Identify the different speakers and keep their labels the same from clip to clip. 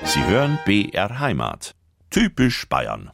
Speaker 1: Sie hören BR Heimat. Typisch Bayern.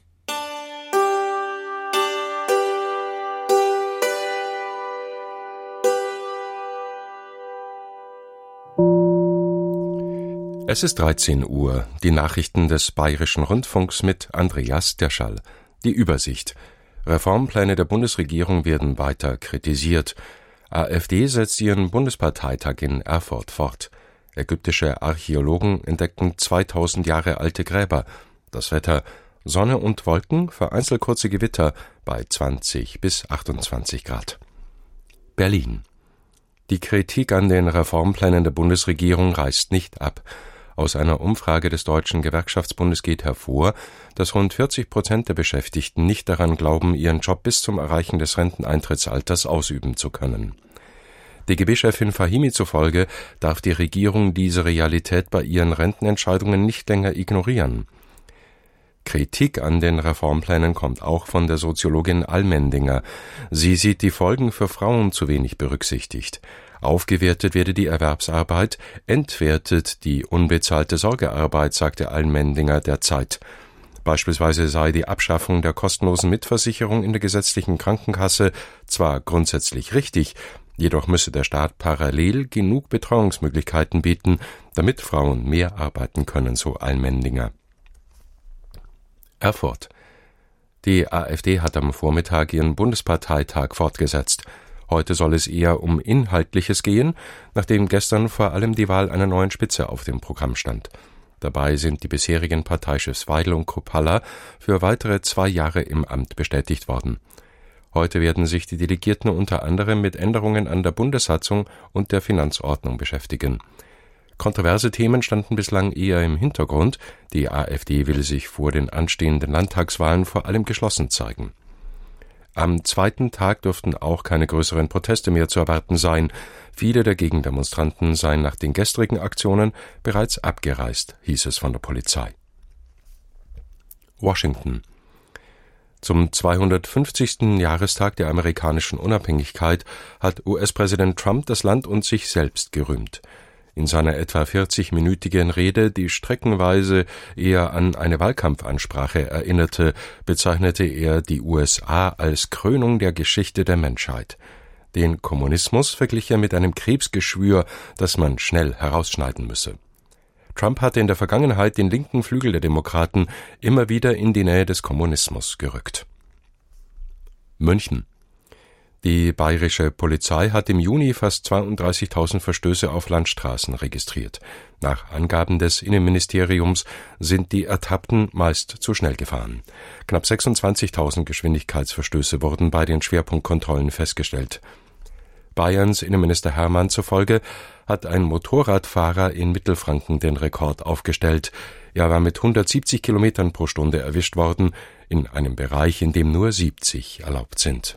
Speaker 2: Es ist 13 Uhr. Die Nachrichten des Bayerischen Rundfunks mit Andreas Derschall. Die Übersicht. Reformpläne der Bundesregierung werden weiter kritisiert. AfD setzt ihren Bundesparteitag in Erfurt fort. Ägyptische Archäologen entdeckten 2000 Jahre alte Gräber. Das Wetter: Sonne und Wolken, vereinzelt kurze Gewitter bei 20 bis 28 Grad. Berlin. Die Kritik an den Reformplänen der Bundesregierung reißt nicht ab. Aus einer Umfrage des Deutschen Gewerkschaftsbundes geht hervor, dass rund 40% der Beschäftigten nicht daran glauben, ihren Job bis zum Erreichen des Renteneintrittsalters ausüben zu können. DGB-Chefin Fahimi zufolge darf die Regierung diese Realität bei ihren Rentenentscheidungen nicht länger ignorieren. Kritik an den Reformplänen kommt auch von der Soziologin Allmendinger. Sie sieht die Folgen für Frauen zu wenig berücksichtigt. Aufgewertet werde die Erwerbsarbeit, entwertet die unbezahlte Sorgearbeit, sagte Allmendinger der Zeit. Beispielsweise sei die Abschaffung der kostenlosen Mitversicherung in der gesetzlichen Krankenkasse zwar grundsätzlich richtig, jedoch müsse der Staat parallel genug Betreuungsmöglichkeiten bieten, damit Frauen mehr arbeiten können, so Allmendinger. Erfurt. Die AfD hat am Vormittag ihren Bundesparteitag fortgesetzt. Heute soll es eher um Inhaltliches gehen, nachdem gestern vor allem die Wahl einer neuen Spitze auf dem Programm stand. Dabei sind die bisherigen Parteichefs Weidel und Kruppalla für weitere 2 Jahre im Amt bestätigt worden. Heute werden sich die Delegierten unter anderem mit Änderungen an der Bundessatzung und der Finanzordnung beschäftigen. Kontroverse Themen standen bislang eher im Hintergrund. Die AfD will sich vor den anstehenden Landtagswahlen vor allem geschlossen zeigen. Am zweiten Tag dürften auch keine größeren Proteste mehr zu erwarten sein. Viele der Gegendemonstranten seien nach den gestrigen Aktionen bereits abgereist, hieß es von der Polizei. Washington. Zum 250. Jahrestag der amerikanischen Unabhängigkeit hat US-Präsident Trump das Land und sich selbst gerühmt. In seiner etwa 40-minütigen Rede, die streckenweise eher an eine Wahlkampfansprache erinnerte, bezeichnete er die USA als Krönung der Geschichte der Menschheit. Den Kommunismus verglich er mit einem Krebsgeschwür, das man schnell herausschneiden müsse. Trump hatte in der Vergangenheit den linken Flügel der Demokraten immer wieder in die Nähe des Kommunismus gerückt. München. Die bayerische Polizei hat im Juni fast 32.000 Verstöße auf Landstraßen registriert. Nach Angaben des Innenministeriums sind die Ertappten meist zu schnell gefahren. Knapp 26.000 Geschwindigkeitsverstöße wurden bei den Schwerpunktkontrollen festgestellt. Bayerns Innenminister Hermann zufolge hat ein Motorradfahrer in Mittelfranken den Rekord aufgestellt. Er war mit 170 Kilometern pro Stunde erwischt worden, in einem Bereich, in dem nur 70 erlaubt sind.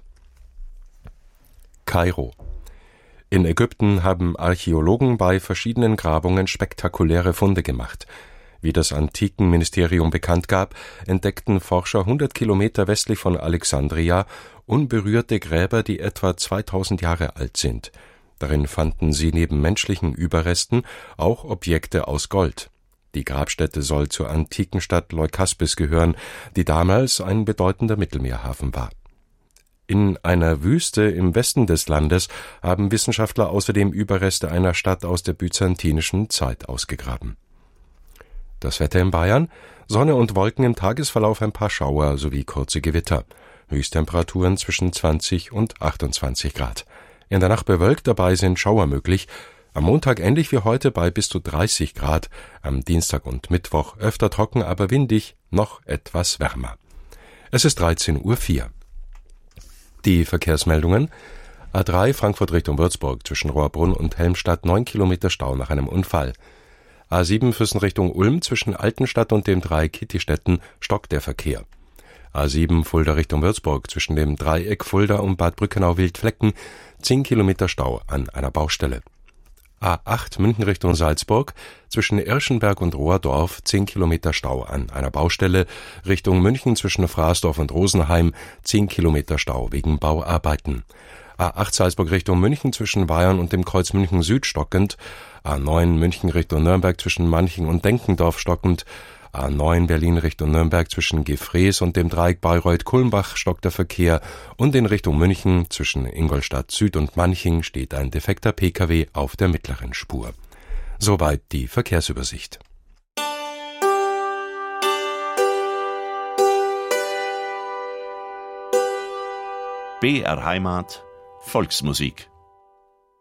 Speaker 2: Kairo. In Ägypten haben Archäologen bei verschiedenen Grabungen spektakuläre Funde gemacht. Wie das Antikenministerium bekannt gab, entdeckten Forscher 100 Kilometer westlich von Alexandria unberührte Gräber, die etwa 2000 Jahre alt sind. Darin fanden sie neben menschlichen Überresten auch Objekte aus Gold. Die Grabstätte soll zur antiken Stadt Leukaspis gehören, die damals ein bedeutender Mittelmeerhafen war. In einer Wüste im Westen des Landes haben Wissenschaftler außerdem Überreste einer Stadt aus der byzantinischen Zeit ausgegraben. Das Wetter in Bayern: Sonne und Wolken, im Tagesverlauf ein paar Schauer sowie kurze Gewitter. Höchsttemperaturen zwischen 20 und 28 Grad. In der Nacht bewölkt, dabei sind Schauer möglich. Am Montag ähnlich wie heute bei bis zu 30 Grad. Am Dienstag und Mittwoch öfter trocken, aber windig, noch etwas wärmer. Es ist 13:04 Uhr. Die Verkehrsmeldungen: A3 Frankfurt Richtung Würzburg zwischen Rohrbrunn und Helmstadt 9 Kilometer Stau nach einem Unfall. A7 Füssen Richtung Ulm zwischen Altenstadt und dem Dreieck Kittistetten stockt der Verkehr. A7 Fulda Richtung Würzburg zwischen dem Dreieck Fulda und Bad Brückenau-Wildflecken 10 Kilometer Stau an einer Baustelle. A8 München Richtung Salzburg zwischen Irschenberg und Rohrdorf 10 Kilometer Stau an einer Baustelle. Richtung München zwischen Fraßdorf und Rosenheim 10 Kilometer Stau wegen Bauarbeiten. A8 Salzburg Richtung München zwischen Bayern und dem Kreuz München Süd stockend, A9 München Richtung Nürnberg zwischen Manching und Denkendorf stockend, A9 Berlin Richtung Nürnberg zwischen Gefrees und dem Dreieck Bayreuth-Kulmbach stockt der Verkehr und in Richtung München zwischen Ingolstadt Süd und Manching steht ein defekter Pkw auf der mittleren Spur. Soweit die Verkehrsübersicht.
Speaker 1: BR Heimat Volksmusik